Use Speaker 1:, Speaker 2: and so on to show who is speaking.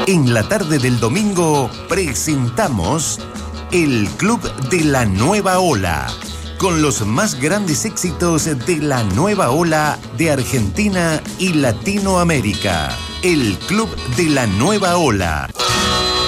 Speaker 1: En la tarde del domingo presentamos el Club de la Nueva Ola, con los más grandes éxitos de la nueva ola de Argentina y Latinoamérica. El Club de la Nueva Ola.